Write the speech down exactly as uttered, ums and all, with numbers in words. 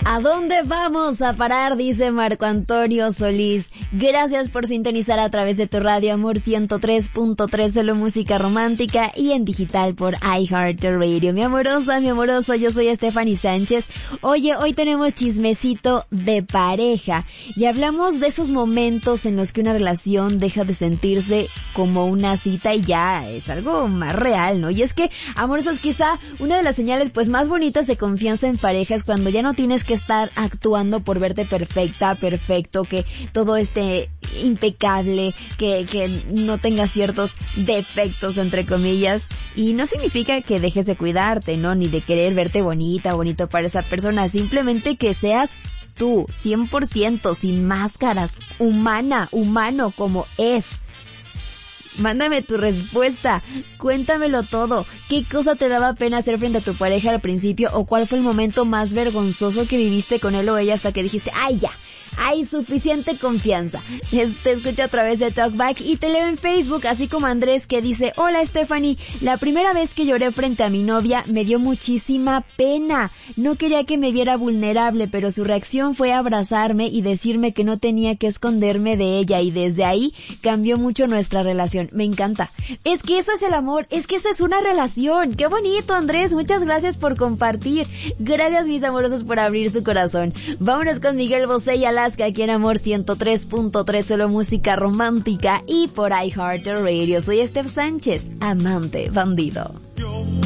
¿A dónde vamos a parar? Dice Marco Antonio Solís. Gracias por sintonizar a través de tu radio Amor ciento tres punto tres, solo música romántica, y en digital por iHeartRadio. Mi amorosa, mi amoroso, yo soy Stephanie Sánchez. Oye, hoy tenemos chismecito de pareja y hablamos de esos momentos en los que una relación deja de sentirse como una cita y ya es algo más real, ¿no? Y es que, amorosos, quizá una de las señales pues más bonitas de confianza en pareja es cuando ya no tienes que estar actuando por verte perfecta, perfecto, que todo esté impecable, que, que no tengas ciertos defectos, entre comillas. Y no significa que dejes de cuidarte, ¿no? Ni de querer verte bonita, bonito para esa persona. Simplemente que seas tú, cien por ciento, sin máscaras, humana, humano como es. Mándame tu respuesta, cuéntamelo todo. ¿Qué cosa te daba pena hacer frente a tu pareja al principio? ¿O cuál fue el momento más vergonzoso que viviste con él o ella hasta que dijiste, ay ya, hay suficiente confianza? Te escucho a través de Talkback y te leo en Facebook, así como Andrés, que dice, hola Stephanie, la primera vez que lloré frente a mi novia me dio muchísima pena. No quería que me viera vulnerable, pero su reacción fue abrazarme y decirme que no tenía que esconderme de ella, y desde ahí cambió mucho nuestra relación. Me encanta. Es que eso es el amor, es que eso es una relación. Qué bonito, Andrés, muchas gracias por compartir. Gracias, mis amorosos, por abrir su corazón. Vámonos con Miguel Bosé y Alaska, aquí en Amor ciento tres punto tres, solo música romántica, y por iHeartRadio. Soy Steph Sánchez, amante bandido.